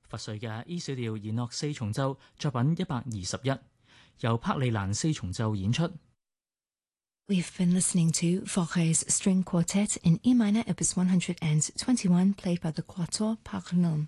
佛瑞嘅 E 小調弦樂四重奏作品121，由柏利蘭四重奏演出。 We've been listening to Fauré String Quartet in E minor, Opus 121, played by the Quatuor Parthenon.